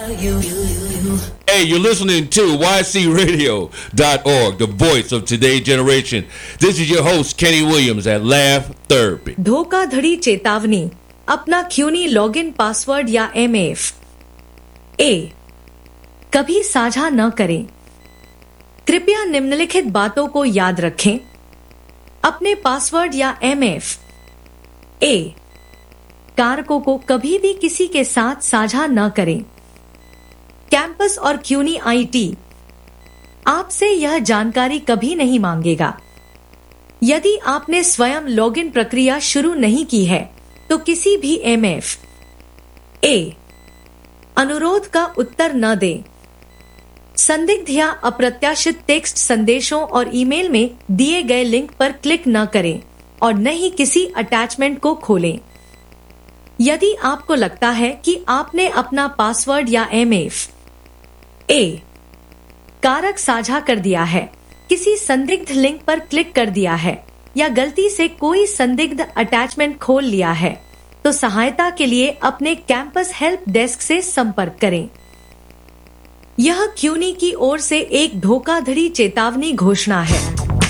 Hey, you're listening to YCRadio.org, the voice of today's generation. This is your host, Kenny Williams at Laugh Therapy. धोखाधड़ी चेतावनी, अपना क्यूनी login password या MF ए कभी साझा न करें। कृपया निम्नलिखित बातों को याद रखें। अपने पासवर्ड या एमएफ ए कारकों को कभी भी किसी के साथ साझा न करें। कैंपस और क्यूनी आईटी आपसे यह जानकारी कभी नहीं मांगेगा। यदि आपने स्वयं लॉगिन प्रक्रिया शुरू नहीं की है तो किसी भी एमएफ ए अनुरोध का उत्तर न दें। संदिग्ध या अप्रत्याशित टेक्स्ट संदेशों और ईमेल में दिए गए लिंक पर क्लिक न करें और न ही किसी अटैचमेंट को खोलें। यदि आपको लगता है कि आपने अपना पासवर्ड या एमएफ ए कारक साझा कर दिया है, किसी संदिग्ध लिंक पर क्लिक कर दिया है या गलती से कोई संदिग्ध अटैचमेंट खोल लिया है, तो सहायता के लिए अपने कैंपस हेल्प डेस्क से संपर्क करें। यह क्यूनी की ओर से एक धोखाधड़ी चेतावनी घोषणा है।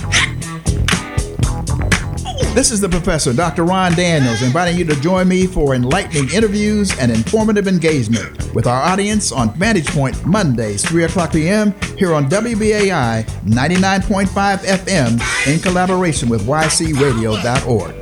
This is the professor, Dr. Ron Daniels, inviting you to join me for enlightening interviews and informative engagement with our audience on Vantage Point Mondays, 3 o'clock p.m. here on WBAI 99.5 FM in collaboration with YCRadio.org.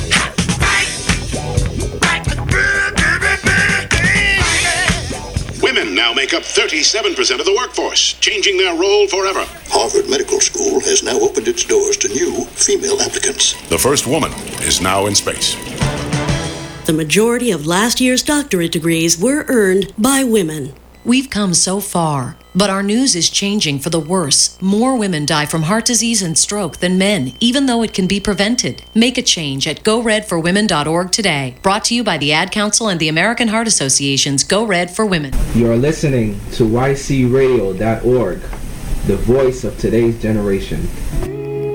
Women now make up 37% of the workforce, changing their role forever. Harvard Medical School has now opened its doors to new female applicants. The first woman is now in space. The majority of last year's doctorate degrees were earned by women. We've come so far, but our news is changing for the worse. More women die from heart disease and stroke than men, even though it can be prevented. Make a change at GoRedForWomen.org today. Brought to you by the Ad Council and the American Heart Association's Go Red for Women. You're listening to YCRadio.org, the voice of today's generation.